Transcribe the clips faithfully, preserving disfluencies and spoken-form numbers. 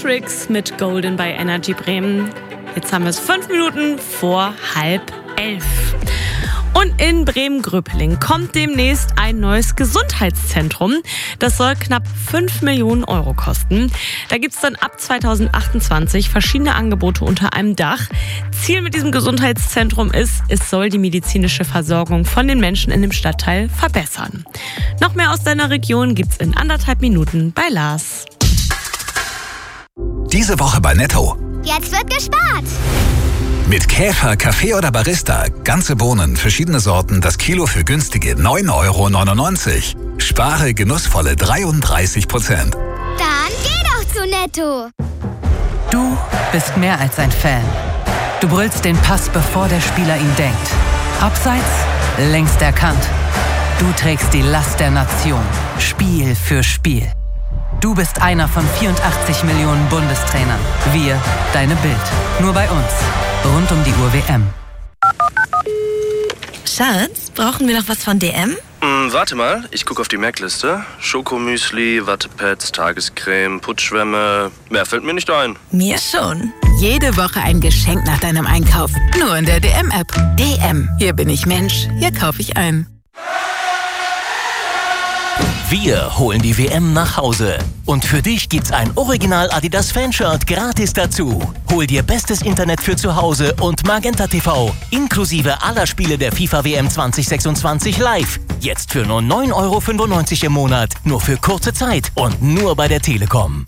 Matrix mit Golden bei Energy Bremen. Jetzt haben wir es fünf Minuten vor halb elf. Und in Bremen-Gröpeling kommt demnächst ein neues Gesundheitszentrum. Das soll knapp fünf Millionen Euro kosten. Da gibt es dann ab zweitausendachtundzwanzig verschiedene Angebote unter einem Dach. Ziel mit diesem Gesundheitszentrum ist, es soll die medizinische Versorgung von den Menschen in dem Stadtteil verbessern. Noch mehr aus deiner Region gibt's in anderthalb Minuten bei Lars. Diese Woche bei Netto. Jetzt wird gespart! Mit Käfer, Kaffee oder Barista. Ganze Bohnen, verschiedene Sorten, das Kilo für günstige neun Euro neunundneunzig. Spare genussvolle dreiunddreißig Prozent. Dann geh doch zu Netto! Du bist mehr als ein Fan. Du brüllst den Pass, bevor der Spieler ihn denkt. Abseits, längst erkannt. Du trägst die Last der Nation, Spiel für Spiel. Du bist einer von vierundachtzig Millionen Bundestrainern. Wir, deine Bild. Nur bei uns. Rund um die Uhr W M. Schatz, brauchen wir noch was von D M? Hm, warte mal, ich gucke auf die Merkliste. Schokomüsli, Wattepads, Tagescreme, Putzschwämme. Mehr fällt mir nicht ein. Mir schon. Jede Woche ein Geschenk nach deinem Einkauf. Nur in der D M-App. D M. Hier bin ich Mensch. Hier kaufe ich ein. Wir holen die W M nach Hause. Und für dich gibt's ein Original Adidas Fanshirt gratis dazu. Hol dir bestes Internet für zu Hause und Magenta T V. Inklusive aller Spiele der FIFA W M zwanzig sechsundzwanzig live. Jetzt für nur neun Euro fünfundneunzig im Monat. Nur für kurze Zeit und nur bei der Telekom.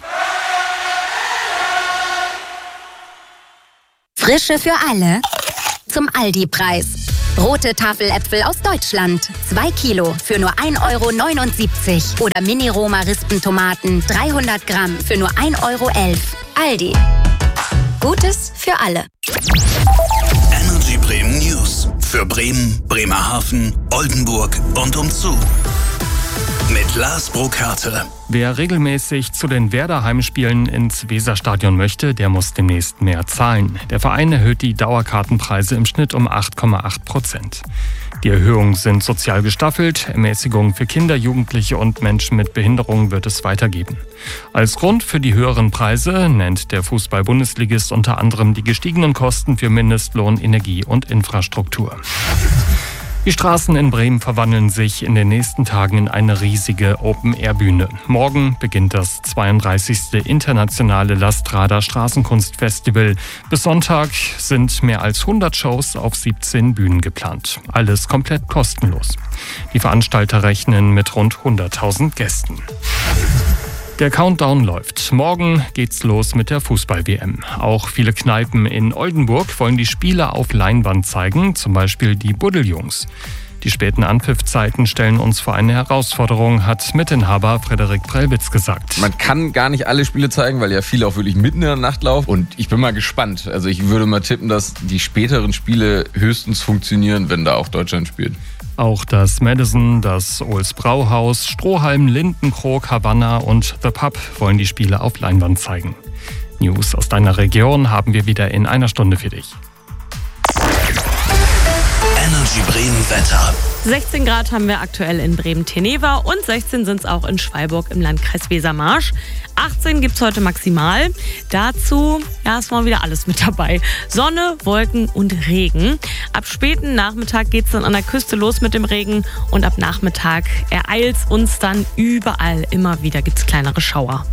Frische für alle zum Aldi-Preis. Rote Tafeläpfel aus Deutschland. zwei Kilo für nur ein Euro neunundsiebzig. Oder Mini-Roma-Rispentomaten dreihundert Gramm für nur ein Euro elf. Aldi. Gutes für alle. Energy Bremen News. Für Bremen, Bremerhaven, Oldenburg und umzu. Mit Lars Burkhardt. Wer regelmäßig zu den Werder-Heimspielen ins Weserstadion möchte, der muss demnächst mehr zahlen. Der Verein erhöht die Dauerkartenpreise im Schnitt um acht Komma acht Prozent. Die Erhöhungen sind sozial gestaffelt. Ermäßigungen für Kinder, Jugendliche und Menschen mit Behinderung wird es weitergeben. Als Grund für die höheren Preise nennt der Fußball-Bundesligist unter anderem die gestiegenen Kosten für Mindestlohn, Energie und Infrastruktur. Die Straßen in Bremen verwandeln sich in den nächsten Tagen in eine riesige Open-Air-Bühne. Morgen beginnt das zweiunddreißigste internationale La Strada Straßenkunstfestival. Bis Sonntag sind mehr als hundert Shows auf siebzehn Bühnen geplant. Alles komplett kostenlos. Die Veranstalter rechnen mit rund hunderttausend Gästen. Der Countdown läuft. Morgen geht's los mit der Fußball-W M. Auch viele Kneipen in Oldenburg wollen die Spiele auf Leinwand zeigen, zum Beispiel die Buddeljungs. Die späten Anpfiffzeiten stellen uns vor eine Herausforderung, hat Mitinhaber Frederik Prellwitz gesagt. Man kann gar nicht alle Spiele zeigen, weil ja viele auch wirklich mitten in der Nacht laufen. Und ich bin mal gespannt. Also ich würde mal tippen, dass die späteren Spiele höchstens funktionieren, wenn da auch Deutschland spielt. Auch das Madison, das Ohls Brauhaus, Strohhalm, Lindenkrog, Havanna und The Pub wollen die Spiele auf Leinwand zeigen. News aus deiner Region haben wir wieder in einer Stunde für dich. Energy Bremen Wetter. sechzehn Grad haben wir aktuell in Bremen-Teneva und sechzehn sind es auch in Schwalburg im Landkreis Wesermarsch. achtzehn gibt es heute maximal. Dazu, ja, ist mal wieder alles mit dabei. Sonne, Wolken und Regen. Ab späten Nachmittag geht es dann an der Küste los mit dem Regen und ab Nachmittag ereilt es uns dann überall. Immer wieder gibt es kleinere Schauer.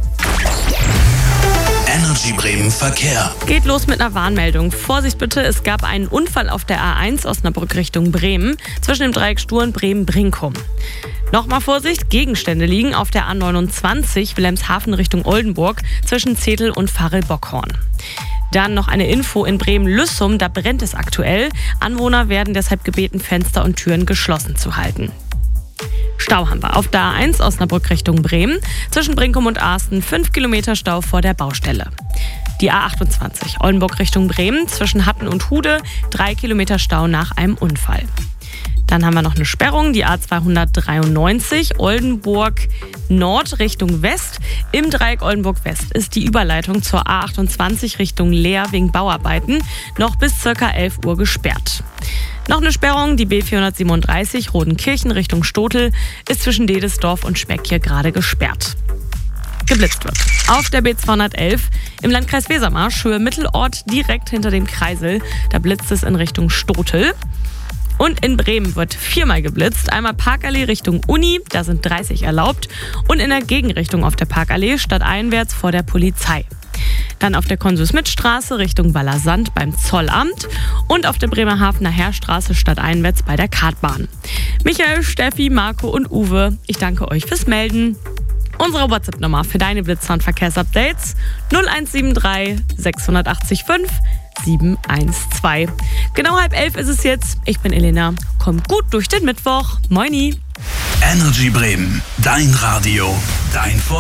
Energy Bremen Verkehr. Geht los mit einer Warnmeldung. Vorsicht bitte, es gab einen Unfall auf der A eins Osnabrück Richtung Bremen zwischen dem Dreieck Sturen Bremen-Brinkum. Nochmal Vorsicht, Gegenstände liegen auf der A neunundzwanzig Wilhelmshaven Richtung Oldenburg zwischen Zetel und Varel-Bockhorn. Dann noch eine Info in Bremen-Lüssum, da brennt es aktuell. Anwohner werden deshalb gebeten, Fenster und Türen geschlossen zu halten. Stau haben wir auf der A eins Osnabrück Richtung Bremen. Zwischen Brinkum und Asten fünf Kilometer Stau vor der Baustelle. Die A achtundzwanzig Oldenburg Richtung Bremen. Zwischen Hatten und Hude drei Kilometer Stau nach einem Unfall. Dann haben wir noch eine Sperrung, die A zweihundertdreiundneunzig Oldenburg Nord Richtung West. Im Dreieck Oldenburg West ist die Überleitung zur A achtundzwanzig Richtung Leer wegen Bauarbeiten noch bis ca. elf Uhr gesperrt. Noch eine Sperrung, die B vierhundertsiebenunddreißig Rodenkirchen Richtung Stotel ist zwischen Dedesdorf und Speck hier gerade gesperrt. geblitzt wird. Auf der B zweihundertelf im Landkreis Wesermarsch, Höhe Mittelort, direkt hinter dem Kreisel. Da blitzt es in Richtung Stotel. Und in Bremen wird viermal geblitzt. Einmal Parkallee Richtung Uni, da sind dreißig erlaubt. Und in der Gegenrichtung auf der Parkallee stadteinwärts vor der Polizei. Dann auf der Konsul-Schmidt-Straße Richtung Wallersand beim Zollamt und auf der Bremerhavener Heerstraße stadteinwärts bei der Kartbahn. Michael, Steffi, Marco und Uwe, ich danke euch fürs Melden. Unsere WhatsApp-Nummer für deine Blitzer- und Verkehrsupdates null eins sieben drei sechs acht fünf sieben eins zwei. Genau halb elf ist es jetzt. Ich bin Elena. Kommt gut durch den Mittwoch. Moini. Energy Bremen, dein Radio, dein Vor